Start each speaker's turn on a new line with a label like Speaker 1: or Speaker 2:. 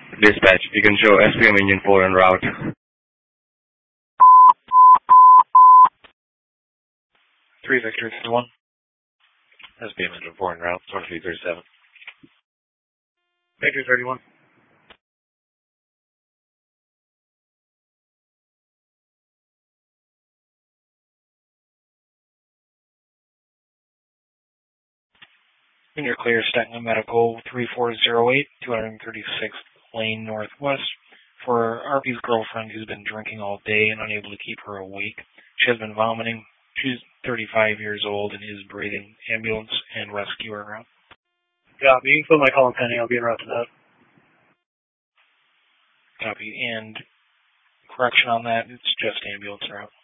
Speaker 1: Dispatch, you can show SPM Engine 4 en route.
Speaker 2: 3 Victor 31.
Speaker 3: SPM Engine 4 en route, 2337.
Speaker 2: Victor 31. And you're clear, Staten Medical 3408, 236th Lane Northwest, for RP's girlfriend who's been drinking all day and unable to keep her awake. She has been vomiting. She's 35 years old and is breathing. Ambulance and rescue are around. Copy. You can put my call in pending. I'll be en route to that. Copy. And correction on that, it's just ambulance route.